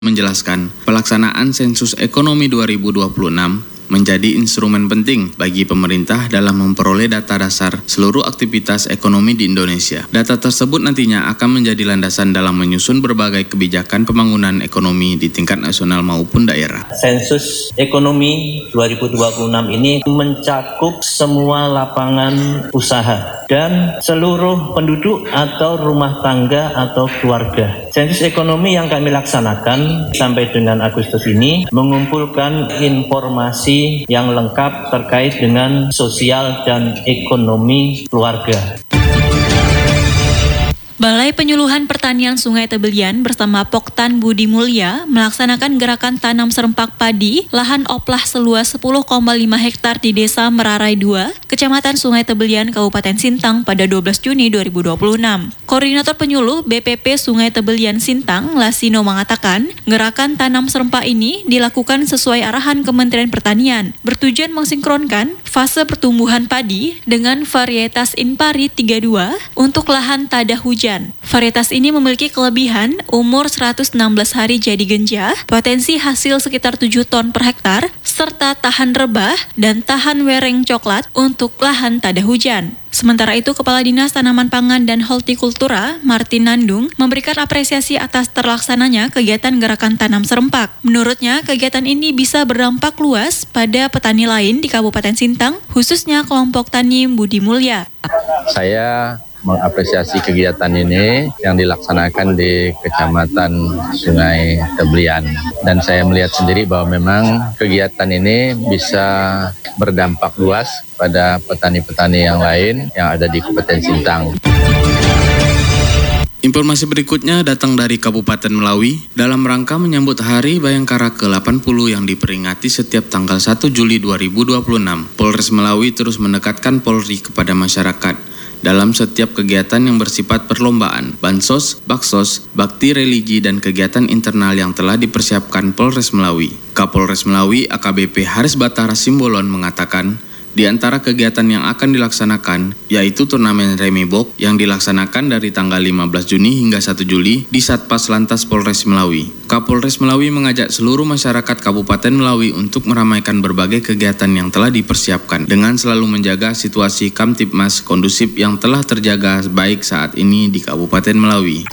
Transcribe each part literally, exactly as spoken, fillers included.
menjelaskan pelaksanaan sensus ekonomi dua ribu dua puluh enam menjadi instrumen penting bagi pemerintah dalam memperoleh data dasar seluruh aktivitas ekonomi di Indonesia. Data tersebut nantinya akan menjadi landasan dalam menyusun berbagai kebijakan pembangunan ekonomi di tingkat nasional maupun daerah. Sensus ekonomi dua ribu dua puluh enam ini mencakup semua lapangan usaha dan seluruh penduduk atau rumah tangga atau keluarga. Sensus ekonomi yang kami laksanakan sampai dengan Agustus ini mengumpulkan informasi yang lengkap terkait dengan sosial dan ekonomi keluarga. Balai Penyuluhan Pertanian Sungai Tebelian bersama Poktan Budi Mulya melaksanakan gerakan tanam serempak padi lahan oplah seluas sepuluh koma lima hektar di Desa Merarai dua, Kecamatan Sungai Tebelian, Kabupaten Sintang pada dua belas Juni dua ribu dua puluh enam. Koordinator Penyuluh B P P Sungai Tebelian Sintang, Lasino, mengatakan gerakan tanam serempak ini dilakukan sesuai arahan Kementerian Pertanian, bertujuan mensinkronkan fase pertumbuhan padi dengan varietas Inpari tiga puluh dua untuk lahan tada hujan. Varietas ini memiliki kelebihan umur seratus enam belas hari jadi genjah, potensi hasil sekitar tujuh ton per hektar, serta tahan rebah dan tahan wereng coklat untuk lahan tada hujan. Sementara itu, Kepala Dinas Tanaman Pangan dan Hortikultura, Martin Nandung, memberikan apresiasi atas terlaksananya kegiatan gerakan tanam serempak. Menurutnya, kegiatan ini bisa berdampak luas pada petani lain di Kabupaten Sintang, khususnya kelompok tani Budi Mulya. Saya mengapresiasi kegiatan ini yang dilaksanakan di Kecamatan Sungai Tebelian. Dan saya melihat sendiri bahwa memang kegiatan ini bisa berdampak luas pada petani-petani yang lain yang ada di Kabupaten Sintang. Informasi berikutnya datang dari Kabupaten Melawi dalam rangka menyambut Hari Bayangkara ke delapan puluh yang diperingati setiap tanggal satu Juli dua ribu dua puluh enam. Polres Melawi terus mendekatkan Polri kepada masyarakat dalam setiap kegiatan yang bersifat perlombaan, bansos, baksos, bakti religi, dan kegiatan internal yang telah dipersiapkan Polres Melawi. Kapolres Melawi A K B P Haris Batara Simbolon mengatakan, di antara kegiatan yang akan dilaksanakan, yaitu turnamen Remibok yang dilaksanakan dari tanggal lima belas Juni hingga satu Juli di Satpas Lantas Polres Melawi. Kapolres Melawi mengajak seluruh masyarakat Kabupaten Melawi untuk meramaikan berbagai kegiatan yang telah dipersiapkan dengan selalu menjaga situasi Kamtibmas kondusif yang telah terjaga baik saat ini di Kabupaten Melawi.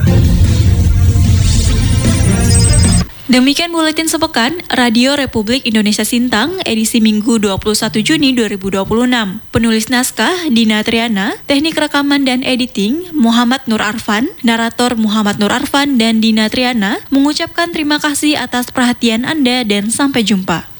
Demikian buletin sepekan Radio Republik Indonesia Sintang edisi Minggu dua puluh satu Juni dua ribu dua puluh enam. Penulis naskah Dina Triana, teknik rekaman dan editing Muhammad Nur Arfan, narator Muhammad Nur Arfan dan Dina Triana mengucapkan terima kasih atas perhatian Anda dan sampai jumpa.